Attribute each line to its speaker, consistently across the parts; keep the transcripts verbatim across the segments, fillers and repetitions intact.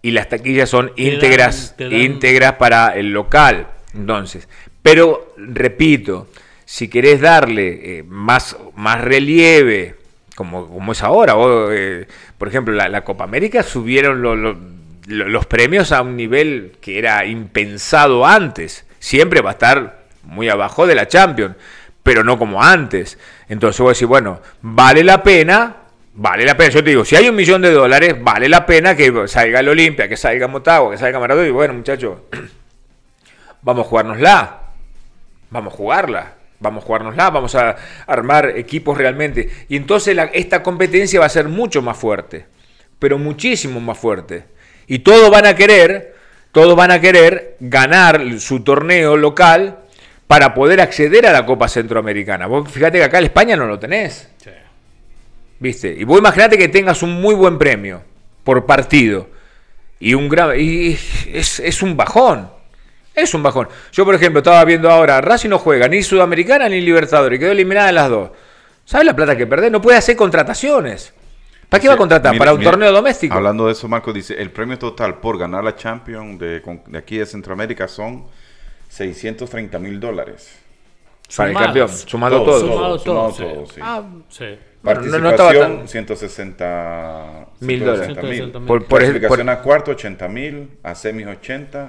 Speaker 1: y las taquillas son
Speaker 2: Te
Speaker 1: íntegras,
Speaker 2: dan- te dan-
Speaker 1: íntegras para el local. Entonces, pero repito, si querés darle eh, más, más relieve, como, como es ahora, o, eh, por ejemplo, la, la Copa América subieron lo, lo, lo, los premios a un nivel que era impensado antes. Siempre va a estar muy abajo de la Champions, pero no como antes. Entonces vos decís, bueno, vale la pena, vale la pena. Yo te digo, si hay un millón de dólares, vale la pena que salga el Olimpia, que salga Motagua, que salga Maradona. Y bueno, muchachos, vamos a jugárnosla, vamos a jugarla, vamos a jugárnosla, vamos a armar equipos realmente. Y entonces la, esta competencia va a ser mucho más fuerte, pero muchísimo más fuerte. Y todos van a querer, todos van a querer ganar su torneo local para poder acceder a la Copa Centroamericana. Vos fíjate que acá en España no lo tenés.
Speaker 2: Sí.
Speaker 1: ¿Viste? Y vos imaginate que tengas un muy buen premio por partido. Y un gran. Y es, es un bajón. Es un bajón. Yo, por ejemplo, estaba viendo ahora, Racing no juega ni Sudamericana ni Libertadores, quedó eliminada en las dos. ¿Sabes la plata que perdés? No puede hacer contrataciones. ¿Para qué va a contratar?
Speaker 3: Mire,
Speaker 1: ¿Para un
Speaker 3: mire,
Speaker 1: torneo doméstico?
Speaker 3: Hablando de eso, Marco dice, el premio total por ganar la Champions de, de aquí de Centroamérica son seiscientos treinta mil dólares.
Speaker 1: Para el
Speaker 2: Sumados.
Speaker 1: campeón, sumando
Speaker 3: Todo,
Speaker 1: todo.
Speaker 2: Sumado
Speaker 3: sumado
Speaker 2: todo,
Speaker 3: todo,
Speaker 2: sí.
Speaker 3: sí.
Speaker 2: Ah, sí.
Speaker 1: Bueno, no-
Speaker 3: Participación,
Speaker 1: no estaba tan-
Speaker 3: ciento sesenta
Speaker 1: Mil
Speaker 3: ciento
Speaker 1: dólares.
Speaker 3: sesenta mil.
Speaker 2: Por-
Speaker 1: Por, por,
Speaker 3: Clasificación
Speaker 1: por-
Speaker 3: a cuarto, ochenta mil, a semis ochenta,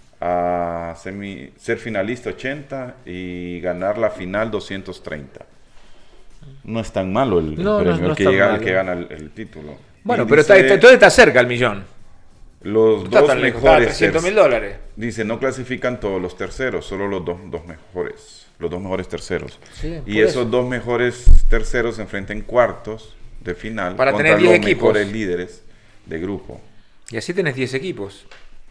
Speaker 3: a semi, ser finalista ochenta y ganar la final doscientos treinta. No es tan malo el, el
Speaker 1: No, no,
Speaker 3: premio,
Speaker 1: no
Speaker 3: el,
Speaker 1: es
Speaker 3: que
Speaker 1: tan
Speaker 3: llega, el
Speaker 1: malo.
Speaker 3: que gana el, el título.
Speaker 1: bueno,
Speaker 3: Y
Speaker 1: pero
Speaker 3: dice,
Speaker 1: está, está- entonces está cerca el millón.
Speaker 3: los
Speaker 1: No está
Speaker 3: dos
Speaker 1: tan lejos, está a
Speaker 3: mejores
Speaker 1: trescientos mil
Speaker 3: ter-
Speaker 1: dólares.
Speaker 3: Dice, no clasifican todos los terceros, solo los dos, dos mejores, los dos mejores terceros.
Speaker 1: Sí,
Speaker 3: y
Speaker 1: por
Speaker 3: esos
Speaker 1: eso.
Speaker 3: dos mejores terceros se enfrentan en cuartos de final
Speaker 1: Para
Speaker 3: contra
Speaker 1: tener diez
Speaker 3: los
Speaker 1: equipos.
Speaker 3: mejores líderes de grupo.
Speaker 1: Y así tenés diez equipos.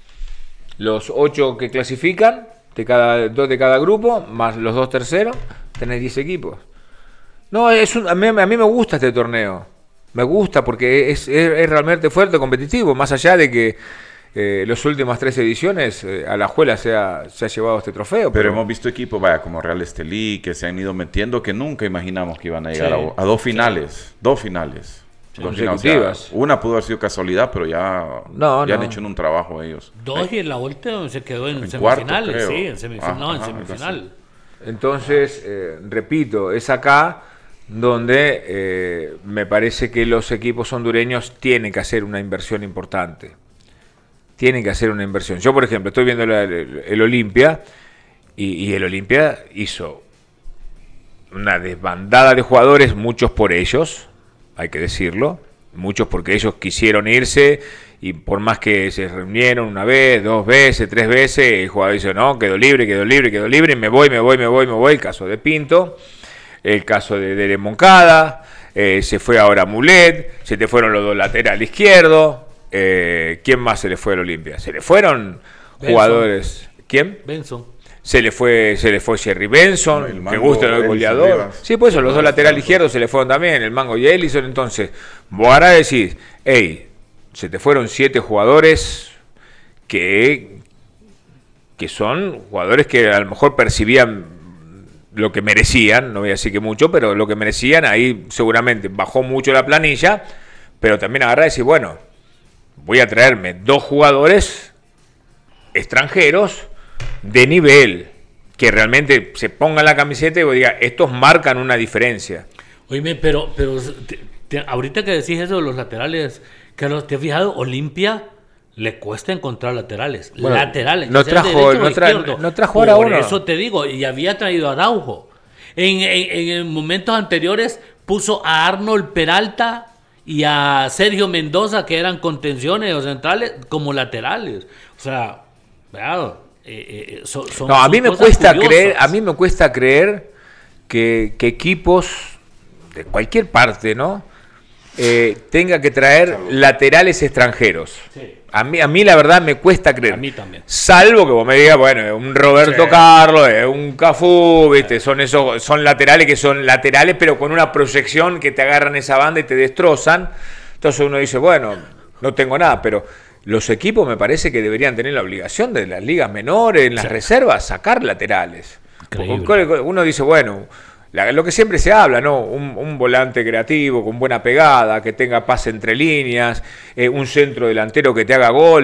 Speaker 1: Los ocho que clasifican, de cada, dos de cada grupo, más los dos terceros, tenés diez equipos. No, es un, a, mí, a mí me gusta este torneo. Me gusta porque es, es, es realmente fuerte, competitivo. Más allá de que eh, las últimas tres ediciones eh, Alajuela se ha, se ha llevado este trofeo.
Speaker 3: Pero,
Speaker 1: Pero,
Speaker 3: hemos visto equipos, vaya, como Real Estelí, que se han ido metiendo, que nunca imaginamos que iban a llegar
Speaker 2: Sí,
Speaker 3: a, a dos finales. Dos finales. Dos finales. O sea,
Speaker 1: consecutivas.
Speaker 3: una pudo haber sido casualidad, pero ya,
Speaker 1: No,
Speaker 3: ya
Speaker 1: no.
Speaker 3: han hecho un trabajo ellos.
Speaker 2: Dos y en la última se quedó en,
Speaker 3: En
Speaker 2: semifinales,
Speaker 3: cuarto, creo.
Speaker 2: sí, en semifinal,
Speaker 3: Ah,
Speaker 2: no, en
Speaker 3: ajá, algo
Speaker 2: semifinal.
Speaker 1: entonces, eh, repito, es acá donde eh, me parece que los equipos hondureños tienen que hacer una inversión importante. Tienen que hacer una inversión. Yo, por ejemplo, estoy viendo la- el, el Olimpia y, y el Olimpia hizo una desbandada de jugadores, muchos por ellos, hay que decirlo, muchos porque ellos quisieron irse y por más que se reunieron una vez, dos veces, tres veces, el jugador dice, no, quedó libre, quedó libre, quedó libre, me voy, me voy, me voy, me voy, el caso de Pinto, el caso de Dere Moncada, eh, se fue ahora Mulet, se te fueron los dos laterales izquierdos, eh, ¿quién más se le fue al Olimpia? Se le fueron
Speaker 2: Benson.
Speaker 1: jugadores, ¿quién?
Speaker 2: Benson.
Speaker 1: Se le fue, se le fue Jerry Benson,
Speaker 3: El
Speaker 1: que
Speaker 3: Mango
Speaker 1: gusta el
Speaker 3: Ellison
Speaker 1: goleador.
Speaker 3: Rivas.
Speaker 1: Sí, pues eso, los dos
Speaker 3: Ah,
Speaker 1: laterales
Speaker 3: claro.
Speaker 1: izquierdos se le fueron también, el Mango y Ellison. Entonces, vos ahora decís, hey, se te fueron siete jugadores que, que son jugadores que a lo mejor percibían lo que merecían, no voy a decir que mucho, pero lo que merecían, ahí seguramente bajó mucho la planilla, pero también agarrar y decir, bueno, voy a traerme dos jugadores extranjeros de nivel, que realmente se pongan la camiseta y vos diga, estos marcan una diferencia.
Speaker 2: Oíme, pero, pero te- te- ahorita que decís eso de los laterales, Carlos, ¿te has fijado? Olimpia le cuesta encontrar laterales.
Speaker 1: Bueno,
Speaker 2: laterales.
Speaker 1: no
Speaker 2: que sean
Speaker 1: trajo-
Speaker 2: derecho o
Speaker 1: no tra-
Speaker 2: izquierdo.
Speaker 1: no trajo ahora
Speaker 2: Por
Speaker 1: uno.
Speaker 2: eso te digo, y había traído a Araujo. En, en, en momentos anteriores puso a Arnold Peralta y a Sergio Mendoza, que eran contenciones o centrales, como laterales. O sea, veado, eh, eh, son, son-
Speaker 1: No, a
Speaker 2: son
Speaker 1: mí me
Speaker 2: cosas
Speaker 1: cuesta
Speaker 2: curiosas.
Speaker 1: creer, a mí me cuesta creer que, que equipos de cualquier parte, ¿no? Eh, tenga que traer laterales extranjeros.
Speaker 2: Sí.
Speaker 1: A mí, a mí la verdad me cuesta creer.
Speaker 2: A mí también.
Speaker 1: Salvo que vos me digas, bueno, un Roberto
Speaker 2: Sí.
Speaker 1: Carlos, eh, un Cafú, ¿viste? Son esos, son laterales que son laterales, pero con una proyección que te agarran esa banda y te destrozan. Entonces uno dice, bueno, no tengo nada, pero los equipos me parece que deberían tener la obligación de las ligas menores, en las
Speaker 2: Sí.
Speaker 1: reservas, sacar laterales.
Speaker 2: Increíble.
Speaker 1: Porque uno dice, bueno, la- lo que siempre se habla, ¿no? Un, un volante creativo, con buena pegada, que tenga pase entre líneas, eh, un centro delantero que te haga goles.